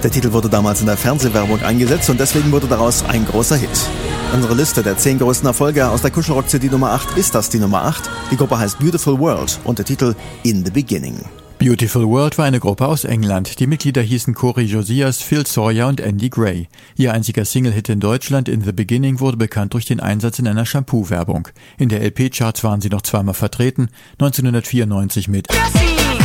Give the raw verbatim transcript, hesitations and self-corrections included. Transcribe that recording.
Der Titel wurde damals in der Fernsehwerbung eingesetzt und deswegen wurde daraus ein großer Hit. Unsere Liste der zehn größten Erfolge aus der Kuschelrock-C D Nummer acht ist das die Nummer acht. Die Gruppe heißt Beautiful World und der Titel In the Beginning. Beautiful World war eine Gruppe aus England. Die Mitglieder hießen Cory Josias, Phil Sawyer und Andy Gray. Ihr einziger Single-Hit in Deutschland, In the Beginning, wurde bekannt durch den Einsatz in einer Shampoo-Werbung. In der L P-Charts waren sie noch zweimal vertreten, neunzehnhundertvierundneunzig mit